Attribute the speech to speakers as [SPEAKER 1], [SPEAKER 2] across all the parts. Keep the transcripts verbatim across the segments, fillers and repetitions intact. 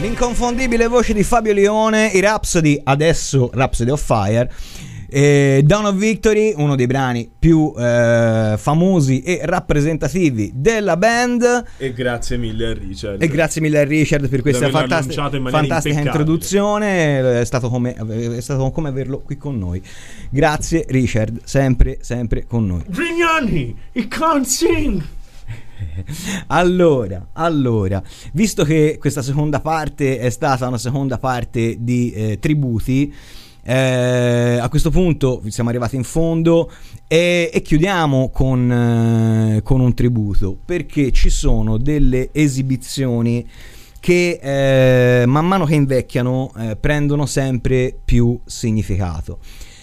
[SPEAKER 1] L'inconfondibile voce di Fabio Lione, i Rhapsody, adesso Rhapsody of Fire. E Dawn of Victory, uno dei brani più eh, famosi e rappresentativi della band.
[SPEAKER 2] E grazie mille a Richard.
[SPEAKER 1] E grazie mille a Richard per questa fantasti-
[SPEAKER 2] in
[SPEAKER 1] fantastica introduzione. È stato, come, è stato come averlo qui con noi. Grazie Richard, sempre, sempre con noi.
[SPEAKER 2] Vignani, he can't sing.
[SPEAKER 1] Allora, allora, visto che questa seconda parte è stata una seconda parte di eh, tributi, Eh, a questo punto siamo arrivati in fondo e, e chiudiamo con, eh, con un tributo, perché ci sono delle esibizioni che eh, man mano che invecchiano eh, prendono sempre più significato.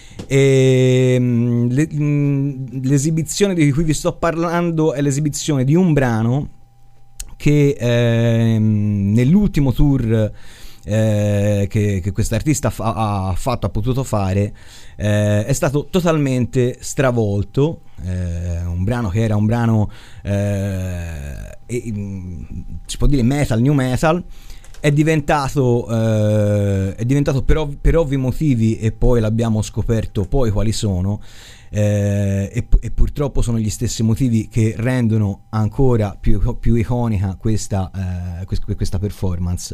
[SPEAKER 1] E, mh, le, mh, l'esibizione di cui vi sto parlando è l'esibizione di un brano che eh, nell'ultimo tour Eh, che, che quest'artista fa, ha fatto, ha potuto fare, eh, è stato totalmente stravolto. Eh, un brano che era un brano eh, e, si può dire metal, new metal, è diventato eh, è diventato per, ov- per ovvi motivi, e poi l'abbiamo scoperto poi quali sono. Eh, e, e purtroppo sono gli stessi motivi che rendono ancora più, più iconica questa, eh, quest- questa performance.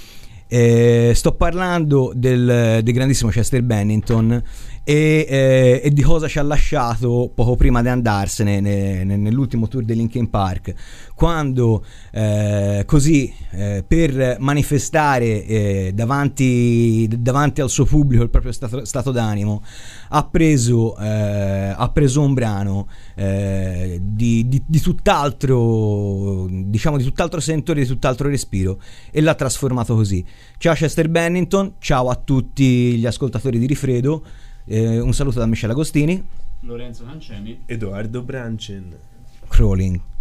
[SPEAKER 1] Eh, sto parlando del, del grandissimo Chester Bennington e, eh, e di cosa ci ha lasciato poco prima di andarsene ne, ne, nell'ultimo tour di Linkin Park, quando eh, così eh, per manifestare eh, davanti, davanti al suo pubblico il proprio stato, stato d'animo ha preso, eh, ha preso un brano eh, di, di, di tutt'altro, diciamo di tutt'altro sentore, di tutt'altro respiro, e l'ha trasformato così. Ciao Chester Bennington, ciao a tutti gli ascoltatori di Rifredo, eh, un saluto da Michele Agostini,
[SPEAKER 3] Lorenzo Cancemi,
[SPEAKER 2] Edoardo Brancen.
[SPEAKER 1] Crawling.